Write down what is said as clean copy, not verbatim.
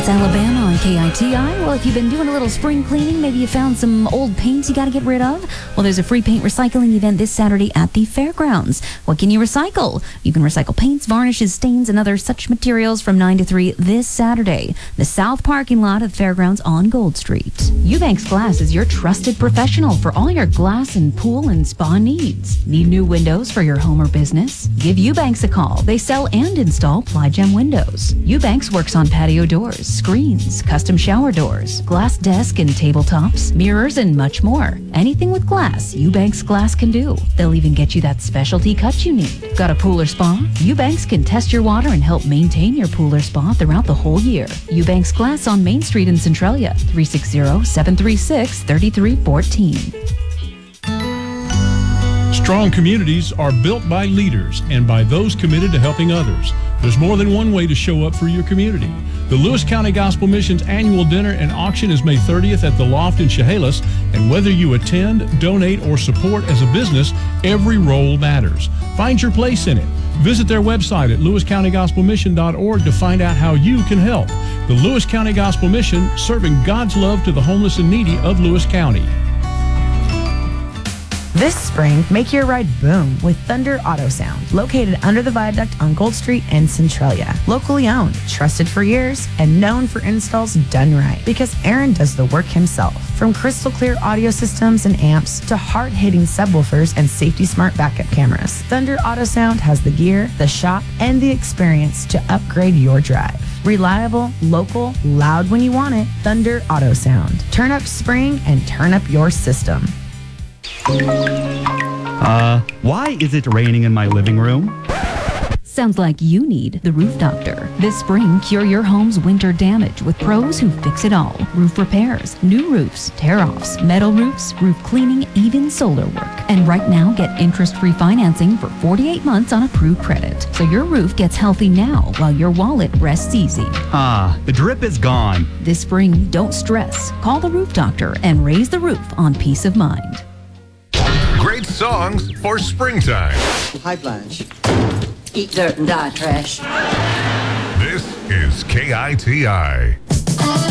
That's Alabama on KITI. Well, if you've been doing a little spring cleaning, maybe you found some old paints you got to get rid of. Well, there's a free paint recycling event this Saturday at the fairgrounds. What can you recycle? You can recycle paints, varnishes, stains, and other such materials from 9 to 3 this Saturday. The south parking lot of the fairgrounds on Gold Street. Eubanks Glass is your trusted professional for all your glass and pool and spa needs. Need new windows for your home or business? Give Eubanks a call. They sell and install Ply-Gem windows. Eubanks works on patio doors, screens, custom shower doors, glass desk and tabletops, mirrors, and much more. Anything with glass, Eubanks Glass can do. They'll even get you that specialty cut you need. Got a pool or spa? Eubanks can test your water and help maintain your pool or spa throughout the whole year. Eubanks Glass on Main Street in Centralia, 360-736-3314. Strong communities are built by leaders and by those committed to helping others. There's more than one way to show up for your community. The Lewis County Gospel Mission's annual dinner and auction is May 30th at the Loft in Chehalis, and whether you attend, donate, or support as a business, every role matters. Find your place in it. Visit their website at lewiscountygospelmission.org to find out how you can help. The Lewis County Gospel Mission, serving God's love to the homeless and needy of Lewis County. This spring, make your ride boom with Thunder Auto Sound, located under the viaduct on Gold Street in Centralia. Locally owned, trusted for years, and known for installs done right, because Aaron does the work himself. From crystal clear audio systems and amps to hard-hitting subwoofers and safety-smart backup cameras, Thunder Auto Sound has the gear, the shop, and the experience to upgrade your drive. Reliable, local, loud when you want it, Thunder Auto Sound. Turn up spring and turn up your system. Why is it raining in my living room? Sounds like you need the Roof Doctor. This spring, cure your home's winter damage with pros who fix it all. Roof repairs, new roofs, tear-offs, metal roofs, roof cleaning, even solar work. And right now, get interest-free financing for 48 months on approved credit. So your roof gets healthy now while your wallet rests easy. The drip is gone. This spring, don't stress. Call the Roof Doctor and raise the roof on peace of mind. Great songs for springtime. Hi, Blanche. Eat dirt and die, trash. This is KITI.